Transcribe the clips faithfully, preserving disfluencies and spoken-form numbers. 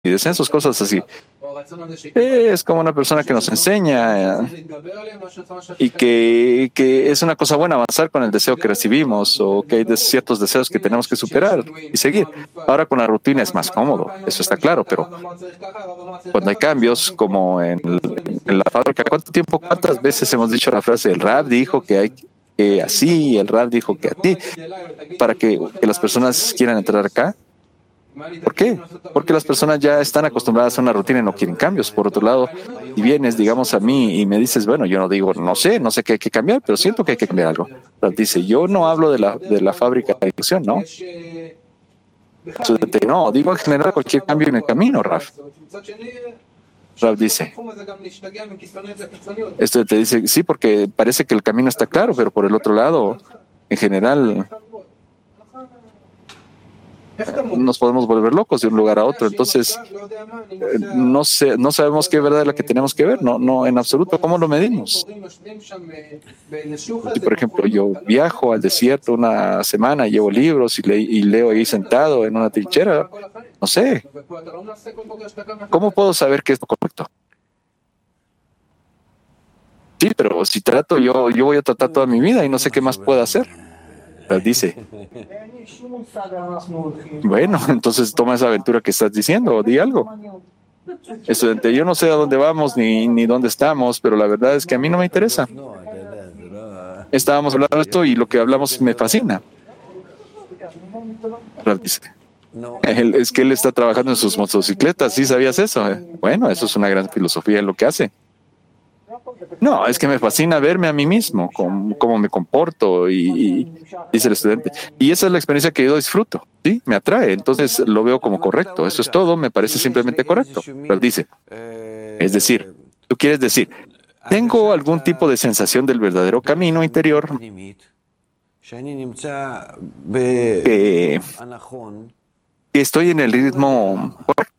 y descensos, cosas así. Es como una persona que nos enseña eh, y que, que es una cosa buena avanzar con el deseo que recibimos o que hay de ciertos deseos que tenemos que superar y seguir. Ahora con la rutina es más cómodo, eso está claro, pero cuando hay cambios como en, en la fábrica, ¿cuánto tiempo, cuántas veces hemos dicho la frase, el Rab dijo que hay que así, el Rab dijo que a ti, para que, que las personas quieran entrar acá? ¿Por qué? Porque las personas ya están acostumbradas a una rutina y no quieren cambios. Por otro lado, si vienes, digamos, a mí y me dices, bueno, yo no digo, no sé, no sé qué hay que cambiar, pero siento que hay que cambiar algo. Raf dice, yo no hablo de la, de la fábrica de ilusión, ¿no? Estudiante, no, digo en general cualquier cambio en el camino, Raf. Raf dice, esto te dice, sí, porque parece que el camino está claro, pero por el otro lado, en general, nos podemos volver locos de un lugar a otro. Entonces, eh, no sé, no sabemos qué verdad es la que tenemos que ver, no, no, en absoluto. ¿Cómo lo medimos? Si, por ejemplo, yo viajo al desierto una semana, llevo libros y, le, y leo ahí sentado en una trinchera, no sé. ¿Cómo puedo saber qué es lo correcto? Sí, pero si trato, yo, yo voy a tratar toda mi vida y no sé qué más puedo hacer. Dice, bueno, entonces toma esa aventura que estás diciendo, o di algo. Estudiante, yo no sé a dónde vamos ni, ni dónde estamos, pero la verdad es que a mí no me interesa. Estábamos hablando de esto y lo que hablamos me fascina. Dice, él, es que él está trabajando en sus motocicletas, ¿sí sabías eso? Bueno, eso es una gran filosofía en lo que hace. No, es que me fascina verme a mí mismo, cómo, cómo me comporto y, y dice el estudiante. Y esa es la experiencia que yo disfruto, ¿sí? Me atrae, entonces lo veo como correcto. Eso es todo, me parece simplemente correcto. Pero dice, es decir, tú quieres decir, tengo algún tipo de sensación del verdadero camino interior que, que estoy en el ritmo correcto.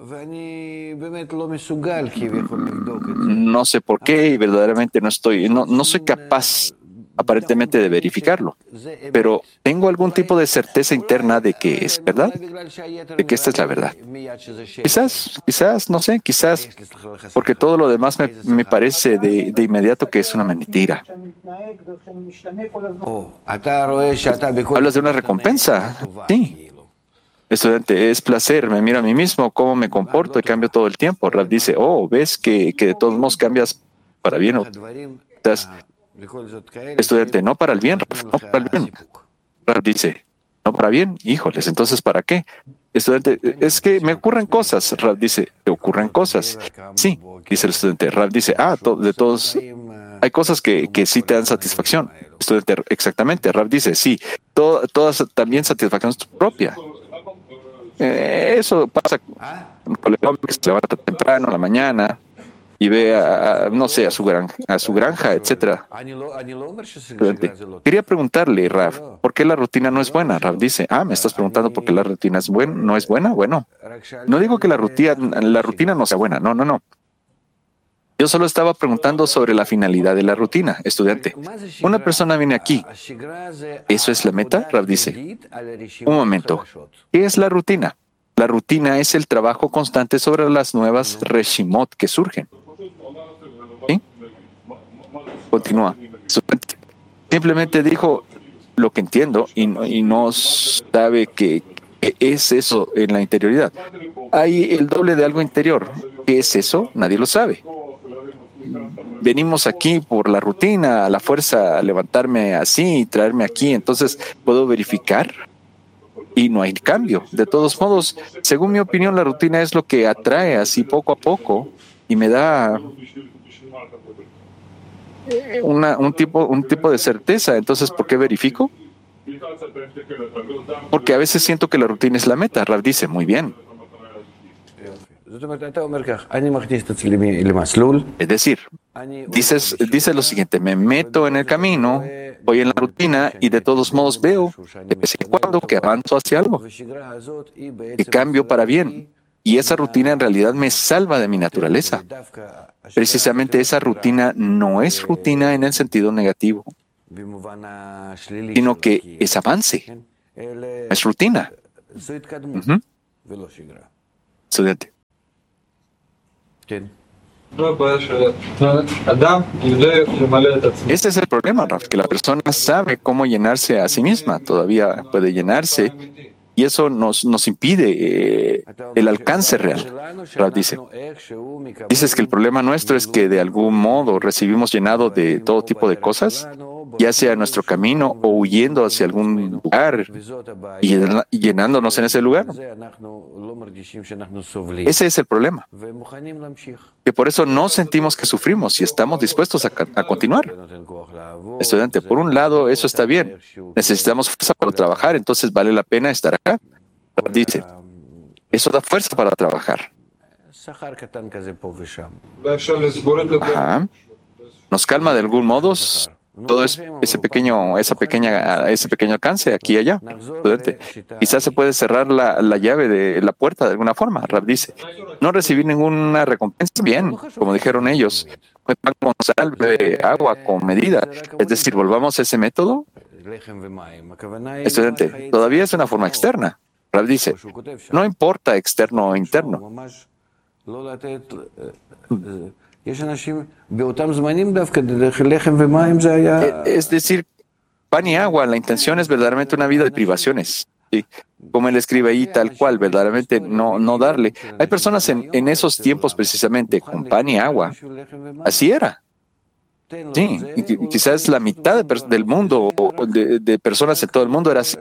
No sé por qué y verdaderamente no estoy, no, no soy capaz aparentemente de verificarlo, pero tengo algún tipo de certeza interna de que es verdad, de que esta es la verdad. Quizás, quizás, no sé, quizás, porque todo lo demás me, me parece de, de inmediato que es una mentira. ¿Hablas de una recompensa? Sí. Estudiante, es placer, me miro a mí mismo, cómo me comporto y cambio todo el tiempo. Raf dice, oh, ves que, que de todos modos cambias para bien. O estás, estudiante, no para el bien, Raf, no para el bien. Raf dice, no para bien, híjoles, entonces ¿para qué? Estudiante, es que me ocurren cosas. Raf dice, ¿te ocurren cosas? Sí, dice el estudiante. Raf dice, ah, to de todos, hay cosas que, que sí te dan satisfacción. Estudiante, exactamente. Raf dice, sí, to todas también satisfacción propia. Eh, eso pasa con un colega que se levanta temprano a la mañana y ve a, a, no sé, a su granja, a su granja, etcétera. Quería preguntarle, Raf, ¿por qué la rutina no es buena? Raf dice, ah, me estás preguntando por qué la rutina es buena, no es buena. Bueno, no digo que la rutina, la rutina no sea buena, no, no, no. Yo solo estaba preguntando sobre la finalidad de la rutina, estudiante. Una persona viene aquí. ¿Eso es la meta? Raf dice. Un momento. ¿Qué es la rutina? La rutina es el trabajo constante sobre las nuevas reshimot que surgen. ¿Sí? Continúa. Simplemente dijo lo que entiendo y no, y no sabe que, que es eso en la interioridad. Hay el doble de algo interior. ¿Qué es eso? Nadie lo sabe. Venimos aquí por la rutina, a la fuerza, a levantarme así y traerme aquí, entonces puedo verificar y no hay cambio. De todos modos, según mi opinión, la rutina es lo que atrae así poco a poco y me da una, un, tipo, un tipo de certeza. Entonces, ¿por qué verifico? Porque a veces siento que la rutina es la meta. Rav dice, muy bien. Es decir, dices, dices lo siguiente, me meto en el camino, voy en la rutina y de todos modos veo de vez en cuando que avanzo hacia algo, que cambio para bien. Y esa rutina en realidad me salva de mi naturaleza. Precisamente esa rutina no es rutina en el sentido negativo, sino que es avance, es rutina. Uh-huh. Estudiante. Ese es el problema, Raf, que la persona sabe cómo llenarse a sí misma, todavía puede llenarse, y eso nos, nos impide eh, el alcance real. Raf dice, dices que el problema nuestro es que de algún modo recibimos llenado de todo tipo de cosas, ya sea en nuestro camino o huyendo hacia algún lugar y llenándonos en ese lugar. Ese es el problema. Que por eso no sentimos que sufrimos y estamos dispuestos a, a continuar. Estudiante, por un lado, eso está bien. Necesitamos fuerza para trabajar, entonces vale la pena estar acá. Dice, eso da fuerza para trabajar. Ajá. Nos calma de algún modo todo es, ese pequeño, esa pequeña, ese pequeño alcance aquí y allá. Estudiante, quizás se puede cerrar la, la llave de la puerta de alguna forma. Rab dice, no recibir ninguna recompensa, bien, como dijeron ellos, pan con sal, bebe agua con medida. Es decir, volvamos a ese método. Estudiante, todavía es una forma externa. Rab dice, no importa externo o interno. Es decir, pan y agua, la intención es verdaderamente una vida de privaciones. ¿Sí? Como él escribe ahí, tal cual, verdaderamente no, no darle. Hay personas en, en esos tiempos precisamente con pan y agua. Así era. Sí, y quizás la mitad de, del mundo, de, de personas en todo el mundo era así.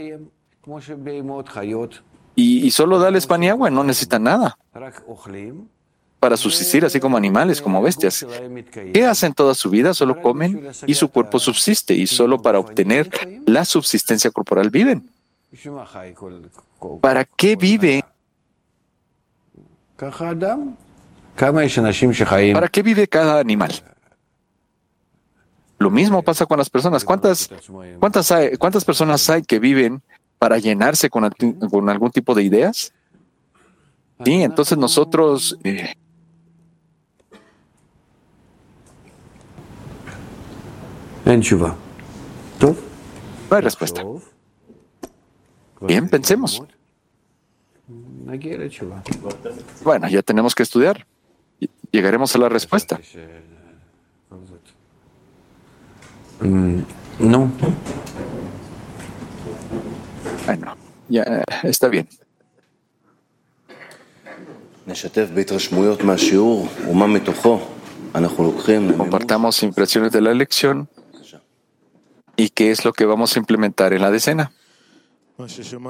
Y, y solo darles pan y agua, no necesitan nada para subsistir, así como animales, como bestias. ¿Qué hacen toda su vida? Solo comen y su cuerpo subsiste, y solo para obtener la subsistencia corporal viven. ¿Para qué vive? ¿Para qué vive cada animal? Lo mismo pasa con las personas. ¿Cuántas, cuántas, hay, cuántas personas hay que viven para llenarse con, con algún tipo de ideas? Sí, entonces nosotros... Eh, No hay respuesta. Bien, pensemos. Bueno, ya tenemos que estudiar. Llegaremos a la respuesta. No. Bueno, ya está bien. Compartamos impresiones de la lección. ¿Y qué es lo que vamos a implementar en la decena? En,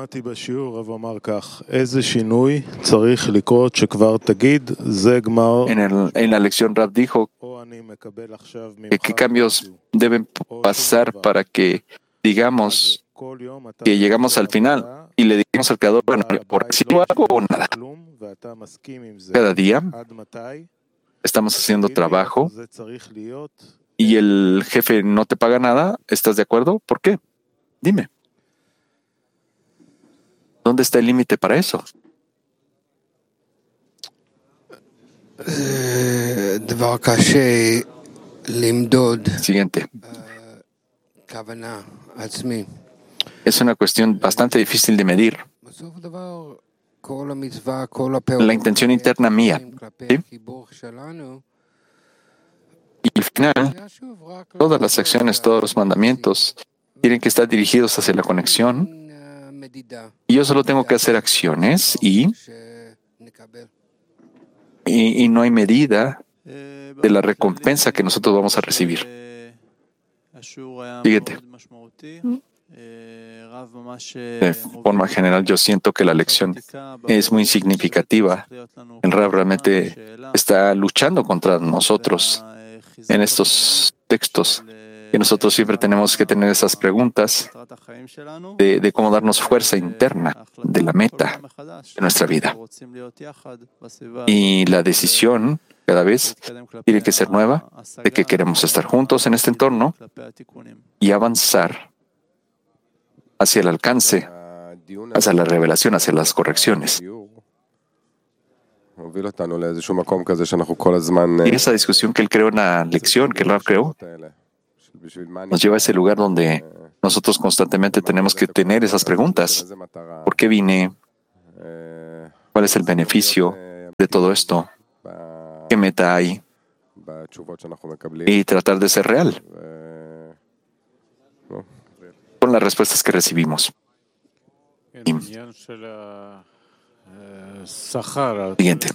el, en la lección Rab dijo que qué cambios deben pasar para que digamos que llegamos al final y le digamos al Creador, bueno, por si lo hago o nada. Cada día estamos haciendo trabajo y el jefe no te paga nada, ¿estás de acuerdo? ¿Por qué? Dime. ¿Dónde está el límite para eso? Siguiente. Es una cuestión bastante difícil de medir. La intención interna mía. ¿Sí? Y al final, todas las acciones, todos los mandamientos tienen que estar dirigidos hacia la conexión. Y yo solo tengo que hacer acciones y, y, y no hay medida de la recompensa que nosotros vamos a recibir. Siguiente. De forma general, yo siento que la lección es muy significativa. El Rab realmente está luchando contra nosotros en estos textos. Y nosotros siempre tenemos que tener esas preguntas de, de cómo darnos fuerza interna de la meta de nuestra vida. Y la decisión cada vez tiene que ser nueva de que queremos estar juntos en este entorno y avanzar hacia el alcance, hacia la revelación, hacia las correcciones. Y esa discusión que él creó en la lección, que él creó, nos lleva a ese lugar donde nosotros constantemente tenemos que tener esas preguntas. ¿Por qué vine? ¿Cuál es el beneficio de todo esto? qué meta hay y tratar de ser real con las respuestas que recibimos. Y, siguiente.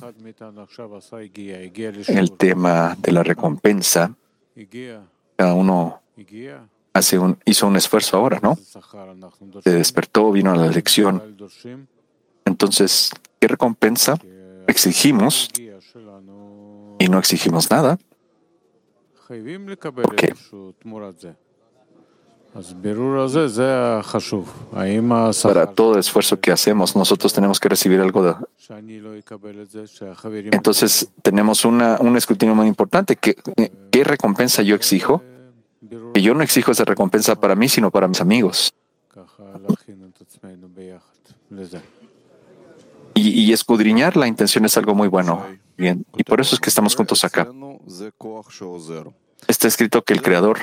El tema de la recompensa. Cada uno hace un, hizo un esfuerzo ahora, ¿no? Se despertó, vino a la lección. Entonces, ¿qué recompensa exigimos y no exigimos nada? ¿Por qué? Para todo esfuerzo que hacemos, nosotros tenemos que recibir algo de... Entonces, tenemos una, un escrutinio muy importante. ¿Qué, ¿Qué recompensa yo exijo? Que yo no exijo esa recompensa para mí, sino para mis amigos. Y, y escudriñar la intención es algo muy bueno. Bien, y por eso es que estamos juntos acá. Está escrito que el Creador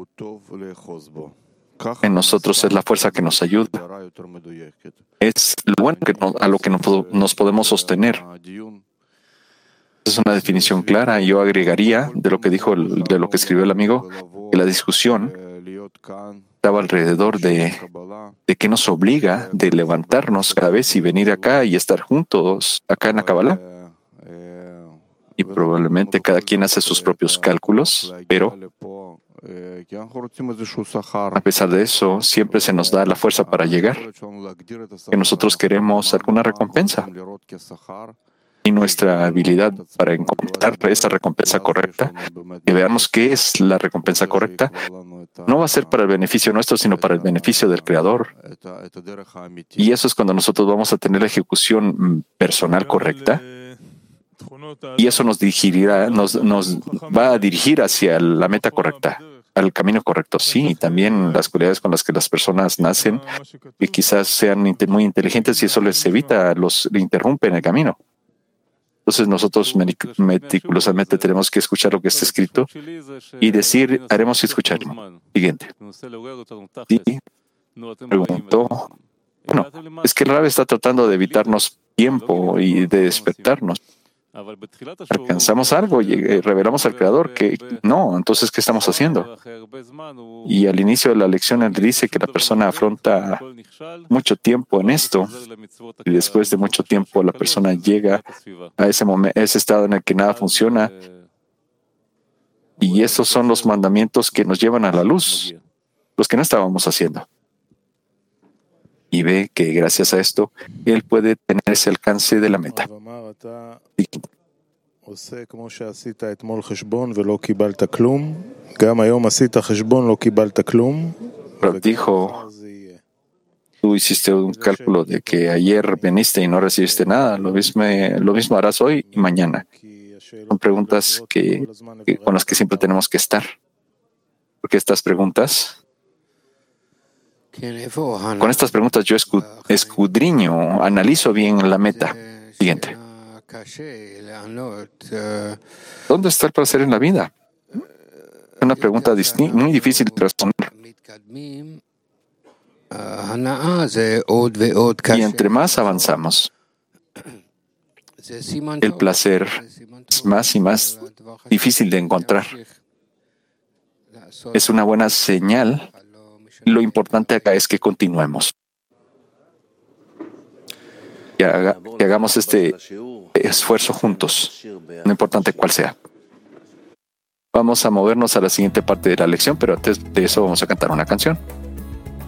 en nosotros es la fuerza que nos ayuda. Es lo bueno que no, a lo que no, nos podemos sostener. Es una definición clara. Y yo agregaría de lo que dijo, de lo que escribió el amigo, que la discusión estaba alrededor de, de qué nos obliga de levantarnos cada vez y venir acá y estar juntos acá en la Kabbalah. Y probablemente cada quien hace sus propios cálculos, pero a pesar de eso, siempre se nos da la fuerza para llegar, que nosotros queremos alguna recompensa. Y nuestra habilidad para encontrar esa recompensa correcta, que veamos qué es la recompensa correcta, no va a ser para el beneficio nuestro, sino para el beneficio del Creador. Y eso es cuando nosotros vamos a tener la ejecución personal correcta. Y eso nos dirigirá, nos, nos va a dirigir hacia la meta correcta, al camino correcto. Sí, y también las cualidades con las que las personas nacen, que quizás sean muy inteligentes y eso les evita, los interrumpe en el camino. Entonces nosotros meticulosamente tenemos que escuchar lo que está escrito y decir, haremos que escucharlo. Siguiente. Sí, preguntó. Bueno, es que el Rab está tratando de evitarnos tiempo y de despertarnos. Alcanzamos algo y revelamos al Creador que no, entonces ¿qué estamos haciendo? Y al inicio de la lección él dice que la persona afronta mucho tiempo en esto y después de mucho tiempo la persona llega a ese momento, ese estado en el que nada funciona, y esos son los mandamientos que nos llevan a la luz, los que no estábamos haciendo. Y ve que gracias a esto, él puede tener ese alcance de la meta. Rab dijo, tú hiciste un cálculo de que ayer viniste y no recibiste nada, lo mismo, lo mismo harás hoy y mañana. Son preguntas que, que, con las que siempre tenemos que estar. Porque estas preguntas... Con estas preguntas yo escudriño, analizo bien la meta. Siguiente. ¿Dónde está el placer en la vida? Es una pregunta muy difícil de responder. Y entre más avanzamos, el placer es más y más difícil de encontrar. Es una buena señal. Lo importante acá es que continuemos. Que, haga, que hagamos este esfuerzo juntos, no importante cuál sea. Vamos a movernos a la siguiente parte de la lección, pero antes de eso vamos a cantar una canción.